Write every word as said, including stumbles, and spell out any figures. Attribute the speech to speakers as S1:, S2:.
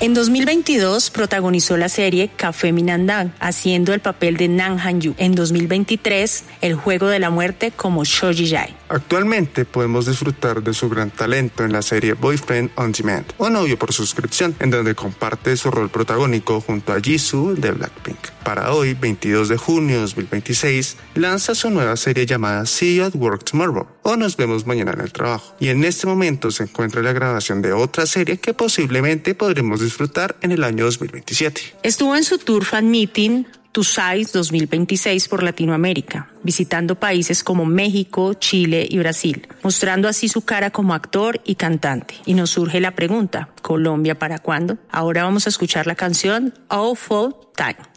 S1: En dos mil veintidós protagonizó la serie Café Minandang, haciendo el papel de Nam Han-yu. En dos mil veintitrés, El Juego de la Muerte como Cho Ji-jae.
S2: Actualmente podemos disfrutar de su gran talento en la serie Boyfriend on Demand o Novio por suscripción, en donde comparte su rol protagónico junto a Jisoo de Blackpink. Para hoy, veintidós de junio de dos mil veintiséis, lanza su nueva serie llamada See You at Work Tomorrow o Nos vemos mañana en el trabajo. Y en este momento se encuentra la grabación de otra serie que posiblemente podremos disfrutar en el año dos mil veintisiete.
S1: Estuvo en su tour fan meeting To Size dos mil veintiséis por Latinoamérica, visitando países como México, Chile y Brasil, mostrando así su cara como actor y cantante. Y nos surge la pregunta, ¿Colombia para cuándo? Ahora vamos a escuchar la canción All Full Time.